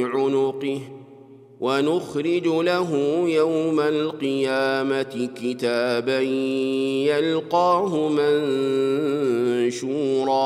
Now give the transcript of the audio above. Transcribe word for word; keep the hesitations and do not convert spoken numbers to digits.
عنقه ونخرج له يوم القيامة كتابا يلقاه منشورا